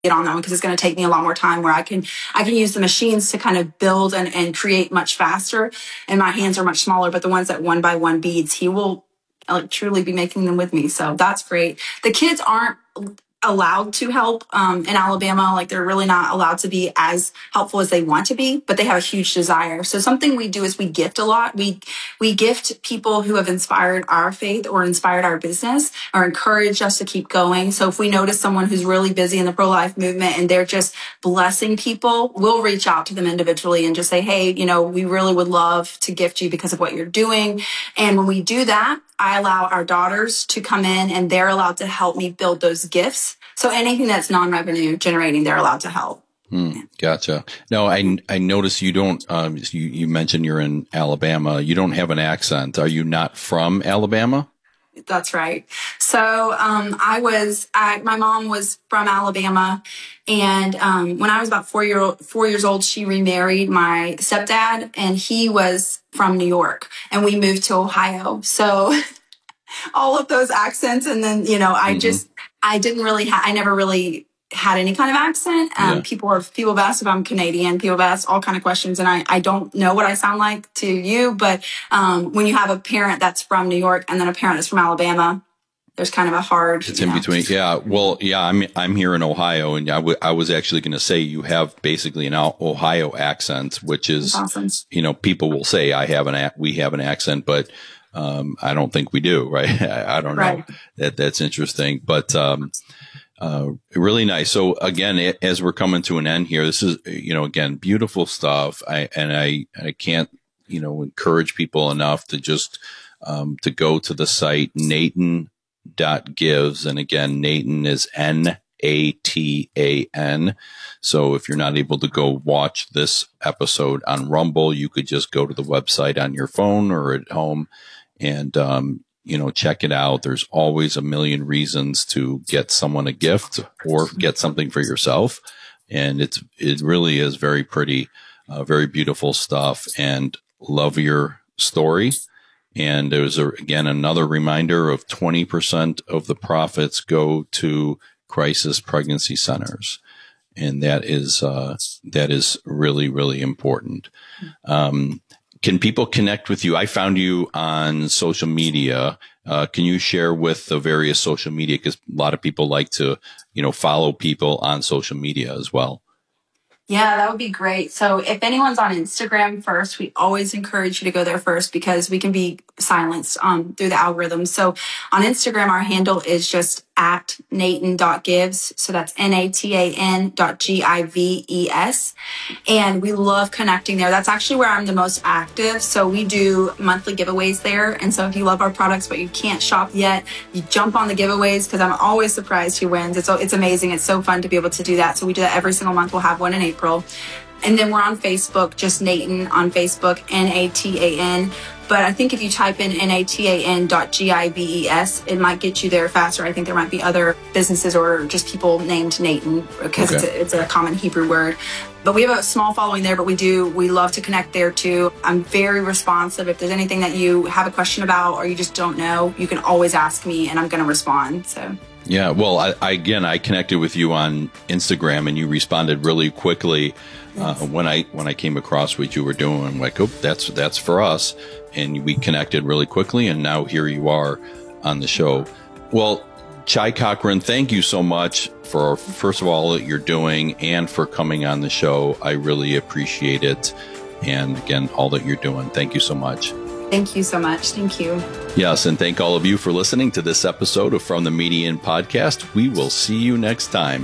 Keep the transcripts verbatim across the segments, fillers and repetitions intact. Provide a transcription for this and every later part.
get on that one because it's going to take me a lot more time where I can I can use the machines to kind of build and, and create much faster, and my hands are much smaller, but the ones that one by one beads, he will like, truly be making them with me. So that's great. The kids aren't allowed to help um, in Alabama. Like they're really not allowed to be as helpful as they want to be, but they have a huge desire. So something we do is we gift a lot. We we gift people who have inspired our faith or inspired our business or encouraged us to keep going. So if we notice someone who's really busy in the pro-life movement and they're just blessing people, we'll reach out to them individually and just say, hey, you know, we really would love to gift you because of what you're doing. And when we do that, I allow our daughters to come in and they're allowed to help me build those gifts. So anything that's non-revenue generating, they're allowed to help. Mm, gotcha. No, I, I notice you don't, um, you, you mentioned you're in Alabama. You don't have an accent. Are you not from Alabama? That's right. So um, I was, I, my mom was from Alabama. And um, when I was about four, year, four years old, she remarried my stepdad, and he was from New York. And we moved to Ohio. So all of those accents. And then, you know, I mm-hmm. just, I didn't really, ha- I never really had any kind of accent. Um, yeah. People are, people have asked if I'm Canadian. People have asked all kind of questions, and I, I don't know what I sound like to you. But um, when you have a parent that's from New York and then a parent that's from Alabama, there's kind of a hard. It's in know. between. Yeah. Well, yeah, I'm, I'm here in Ohio, and I, w- I was actually going to say you have basically an Ohio accent, which is, awesome. You know, people will say I have an, a- we have an accent, but Um, I don't think we do, right? I, I don't right. know. That that's interesting, but um, uh, really nice. So again, it, as we're coming to an end here, this is, you know, again, beautiful stuff. I and I I can't, you know, encourage people enough to just um, to go to the site Natan dot gives, and again, Natan is N A T A N. So if you're not able to go watch this episode on Rumble, you could just go to the website on your phone or at home. And, um, you know, check it out. There's always a million reasons to get someone a gift or get something for yourself. And it's, it really is very pretty, uh, very beautiful stuff, and love your story. And there's a, again, another reminder of twenty percent of the profits go to crisis pregnancy centers. And that is, uh, that is really, really important. Um, Can people connect with you? I found you on social media. Uh, can you share with the various social media? Because a lot of people like to, you know, follow people on social media as well. Yeah, that would be great. So if anyone's on Instagram first, we always encourage you to go there first because we can be silenced um, through the algorithm. So on Instagram, our handle is just at Natan dot gives. So that's N A T A N dot G I V E S. And we love connecting there. That's actually where I'm the most active. So we do monthly giveaways there. And so if you love our products, but you can't shop yet, you jump on the giveaways because I'm always surprised who wins. It's, it's amazing. It's so fun to be able to do that. So we do that every single month. We'll have one in April. And then we're on Facebook, just Natan on Facebook, N A T A N. But I think if you type in N A T A N dot G I V E S, it might get you there faster. I think there might be other businesses or just people named Natan because okay. it's, a, it's a common Hebrew word. But we have a small following there, but we do, we love to connect there too. I'm very responsive. If there's anything that you have a question about or you just don't know, you can always ask me and I'm going to respond. So. Yeah, well, I, I, again, I connected with you on Instagram and you responded really quickly uh, yes. when I when I came across what you were doing. I'm like, oh, that's that's for us, and we connected really quickly, and now here you are on the show. Well, Chai Cochran, thank you so much for first of all what you're doing and for coming on the show. I really appreciate it, and again, all that you're doing. Thank you so much. Thank you so much. Thank you. Yes, and thank all of you for listening to this episode of From the Median Podcast. We will see you next time.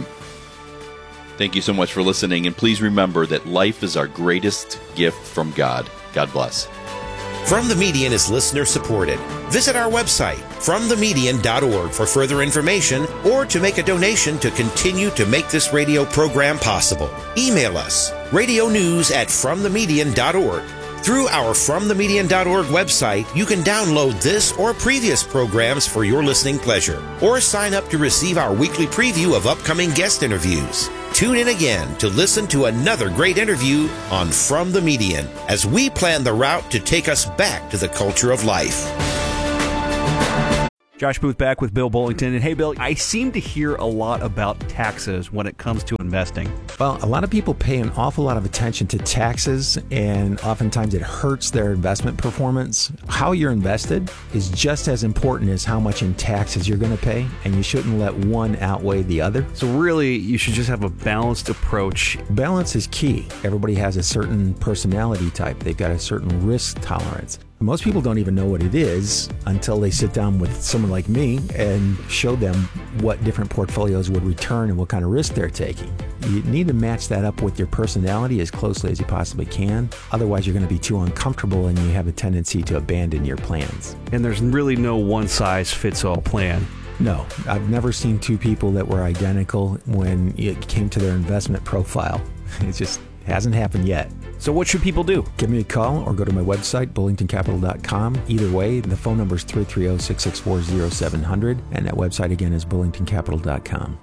Thank you so much for listening, and please remember that life is our greatest gift from God. God bless. From the Median is listener supported. Visit our website, from the median dot org, for further information or to make a donation to continue to make this radio program possible. Email us, radio news at from the median dot org. Through our from the median dot org website, you can download this or previous programs for your listening pleasure, or sign up to receive our weekly preview of upcoming guest interviews. Tune in again to listen to another great interview on From the Median as we plan the route to take us back to the culture of life. Josh Booth back with Bill Bullington. And hey, Bill, I seem to hear a lot about taxes when it comes to investing. Well, a lot of people pay an awful lot of attention to taxes, and oftentimes it hurts their investment performance. How you're invested is just as important as how much in taxes you're going to pay, and you shouldn't let one outweigh the other. So really, you should just have a balanced approach. Balance is key. Everybody has a certain personality type. They've got a certain risk tolerance. Most people don't even know what it is until they sit down with someone like me and show them what different portfolios would return and what kind of risk they're taking. You need to match that up with your personality as closely as you possibly can. Otherwise, you're going to be too uncomfortable and you have a tendency to abandon your plans. And there's really no one-size-fits-all plan. No, I've never seen two people that were identical when it came to their investment profile. It just hasn't happened yet. So what should people do? Give me a call or go to my website, bullington capital dot com. Either way, the phone number is three three zero, six six four, zero seven zero zero, and that website again is bullington capital dot com.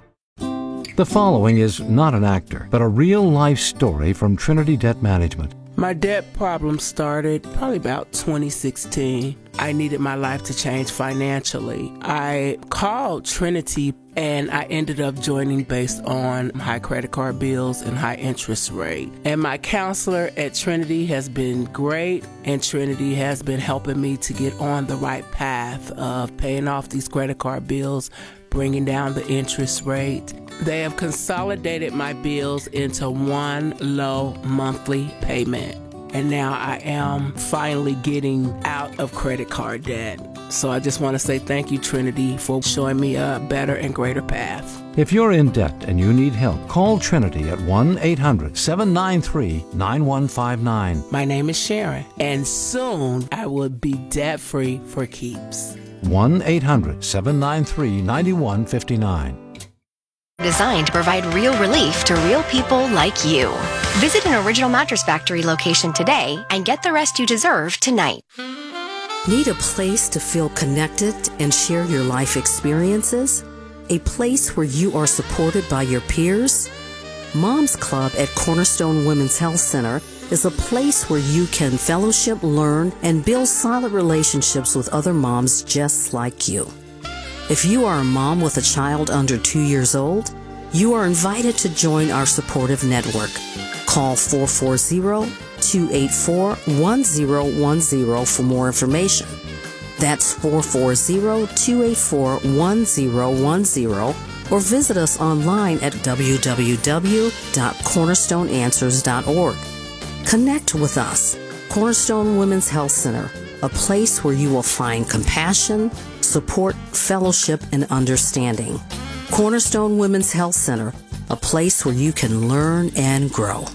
The following is not an actor, but a real-life story from Trinity Debt Management. My debt problem started probably about twenty sixteen. I needed my life to change financially. I called Trinity and I ended up joining based on high credit card bills and high interest rate. And my counselor at Trinity has been great, and Trinity has been helping me to get on the right path of paying off these credit card bills, bringing down the interest rate. They have consolidated my bills into one low monthly payment. And now I am finally getting out of credit card debt. So I just want to say thank you, Trinity, for showing me a better and greater path. If you're in debt and you need help, call Trinity at one eight hundred, seven nine three, nine one five nine. My name is Sharon, and soon I will be debt-free for keeps. one eight hundred, seven nine three, nine one five nine. Designed to provide real relief to real people like you. Visit an Original Mattress Factory location today and get the rest you deserve tonight. Need a place to feel connected and share your life experiences? A place where you are supported by your peers? Mom's Club at Cornerstone Women's Health Center is a place where you can fellowship, learn, and build solid relationships with other moms just like you. If you are a mom with a child under two years old, you are invited to join our supportive network. Call four four zero, two eight four, one zero one zero for more information. That's four four zero, two eight four, one zero one zero, or visit us online at w w w dot cornerstone answers dot org. Connect with us. Cornerstone Women's Health Center, a place where you will find compassion, support, fellowship, and understanding. Cornerstone Women's Health Center, a place where you can learn and grow.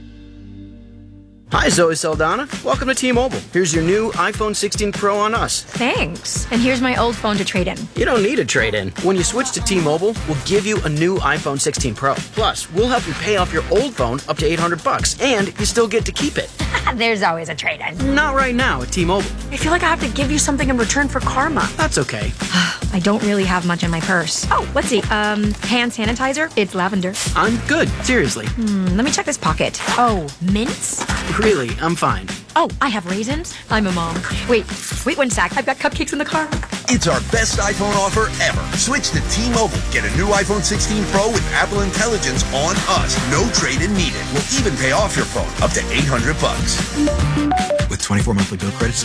Hi, Zoe Saldana. Welcome to T-Mobile. Here's your new iPhone sixteen Pro on us. Thanks. And here's my old phone to trade in. You don't need a trade-in. When you switch to T-Mobile, we'll give you a new iPhone sixteen Pro. Plus, we'll help you pay off your old phone up to eight hundred bucks, and you still get to keep it. There's always a trade-in. Not right now at T-Mobile. I feel like I have to give you something in return for karma. That's okay. I don't really have much in my purse. Oh, let's see. Um, hand sanitizer. It's lavender. I'm good. Seriously. Hmm, let me check this pocket. Oh, mints? Really, I'm fine. Oh, I have raisins. I'm a mom. Wait, wait one sec. I've got cupcakes in the car. It's our best iPhone offer ever. Switch to T-Mobile. Get a new iPhone sixteen Pro with Apple Intelligence on us. No trade-in needed. We'll even pay off your phone up to eight hundred bucks. With twenty-four monthly bill credits